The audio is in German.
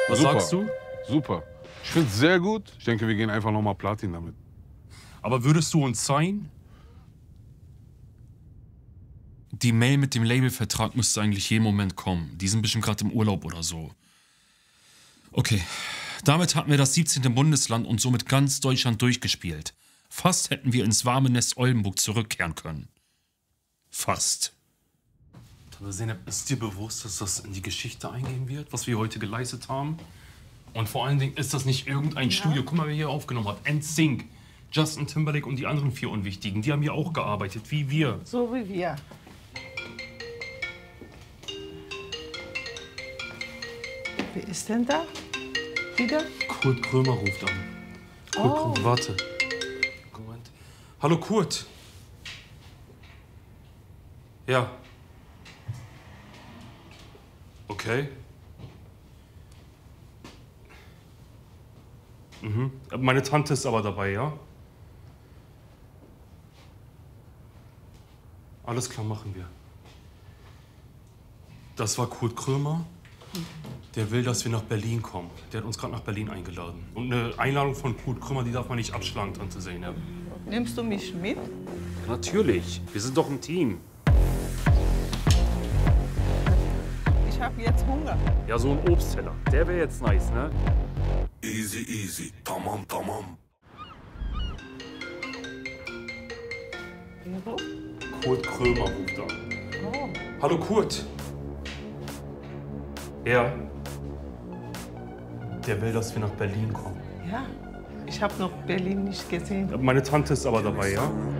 Was Super. sagst du? Super. Ich finde es sehr gut. Ich denke, wir gehen einfach nochmal Platin damit. Aber würdest du uns sein? Die Mail mit dem Labelvertrag müsste eigentlich jeden Moment kommen. Die sind bestimmt gerade im Urlaub oder so. Okay, damit hatten wir das 17. Bundesland und somit ganz Deutschland durchgespielt. Fast hätten wir ins warme Nest Oldenburg zurückkehren können. Fast. Aber Zeynep, ist dir bewusst, dass das in die Geschichte eingehen wird, was wir heute geleistet haben? Und vor allen Dingen ist das nicht irgendein Studio. Guck mal, wer hier aufgenommen hat. NSYNC, Justin Timberlake und die anderen 4 Unwichtigen. Die haben hier auch gearbeitet, wie wir. So wie wir. Wer ist denn da? Wieder? Kurt Krömer ruft an. Kurt Krömer, warte. Moment. Hallo Kurt. Ja. Okay. Mhm. Meine Tante ist aber dabei, ja? Alles klar, machen wir. Das war Kurt Krömer. Der will, dass wir nach Berlin kommen. Der hat uns gerade nach Berlin eingeladen. Und eine Einladung von Kurt Krömer, die darf man nicht abschlagen, Tante Zeynep. Nimmst du mich mit? Natürlich. Wir sind doch ein Team. Ich habe jetzt Hunger. Ja, so ein Obstteller. Der wäre jetzt nice, ne? Easy, easy, tamam, tamam. Wer ruft? Kurt Krömer ruft an. Oh. Hallo Kurt. Ja. Der will, dass wir nach Berlin kommen. Ja, ich habe noch Berlin nicht gesehen. Meine Tante ist aber dabei, ja?